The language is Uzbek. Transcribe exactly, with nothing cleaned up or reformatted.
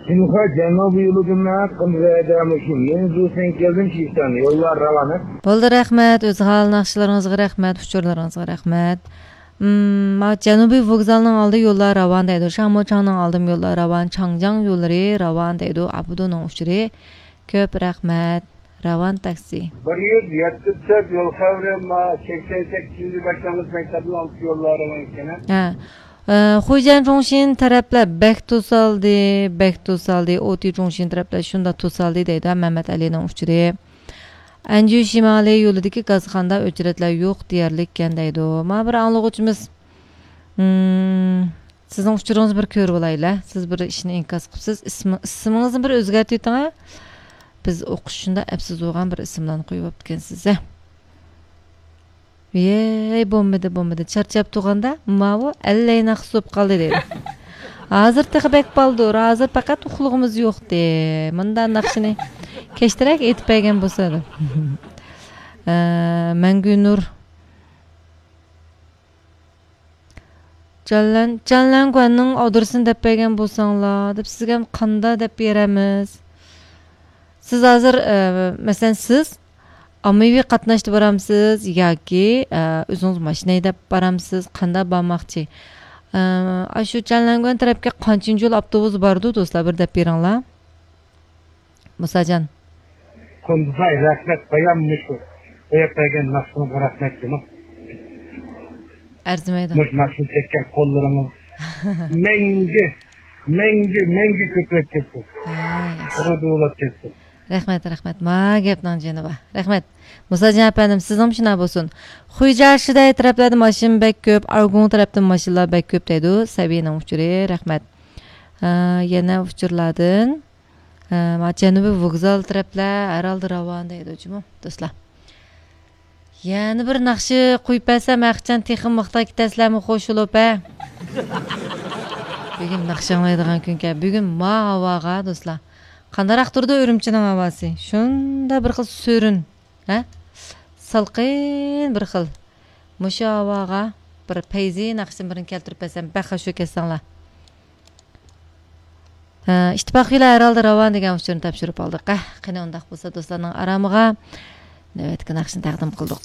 Simha Janubi yo'lida qimzaydamışım. Yeni do'stan keldim Şiştan. Yollar ravana. Bo'ldi, rahmat. O'z hal naqshlaringizga rahmat, uchurlaringizga rahmat. Hmm, ma Janubiy vokzalning oldi yo'llar ravon deydi. Shamochangning oldim yo'llar ravon, Changjang yo'llari ravon deydi. Abudoning uchuri. Ko'p rahmat. Ravon taksi. Bir yıl yatıpsak yol kavrama seksen sekizinci başlangıç mektebinin altı yolları var. Ha. Xo'jayin Chongshin taraflar bek to'saldi, bek to'saldi, Oti Chongshin taraflar shunda to'saldi deydi Mehmet Alining uchuri. Anju shimoliy yo'lidagi gazxonda o'chiratlar yo'q deyarli ekan deydi. Mana bir anglag'uvchimiz hmm, sizning uchuringizni bir ko'rib olaylar. Siz bir ishni inkos qilibsiz. Ismingizni bir o'zgartiring. Biz o'qishda absiz bo'lgan bir ismlarni qo'yib o'tgansiz. Yey, bo'lmadi, bo'lmadi. Charchab turganda, "Mavo allayna hisob qildi" dedi. Hozir taqbek baldur, hozir faqat uxlug'imiz yo'qdi. Bundan naqshini kechtirak aytib bergan bo'lsa-da. Mangunur Jallan, Jallanguanning adresini deb bergan bo'lsanglar, deb sizga qanda deb beramiz. Siz hozir, masalan, siz ommaviy qatnashda boramsiz yoki o'zingiz mashina haydab boramsiz, qanda bormoqchi? Shu Jallanguan tarafga qanchinchi yo'l avtobus bordi, do'stlar, bir deb beringlar. Musajon. Kunduzay rahmat qo'yammiz. Qo'yib bergan naqshini rahmat dedim. Arzimaydi. Mush naqshni chekkan qo'llarimiz mengi, mengi, mengi ko'proq ketdi. Qurdi bo'lib ketdi. Rahmat, rahmat. Ma gapning janoba. Rahmat. Musajon apanim, sizning shuna bo'lsin. Xuyjarshida taraflarda mashina bek ko'p, Argun tarafdan mashinalar bek ko'p deydi. Sabiyaning uchuri, rahmat. Yana uchurlardan ma Janubiy vokzal taraflar Aralda ravon deydi, jimo, do'stlar. Yana bir naqshi qo'yib bersam, aqchan texim miqta ketasizlarmi qo'shilib, ha? Bugun naqshanglaydigan kunga, bugun ma havoga, do'stlar. Qandaroq turdi Urumchining havosi? Shunda bir xil so'rin, ha? Salqin bir xil. Musha havoga bir payzi naqshin birini keltirib bersam, baqa shu kesanglar. İttifoqiylar Aralda ravon degan uchurni topshirib oldik. Qani undaq bo'lsa do'stlarning aramiga navbatga naqshni taqdim qildik.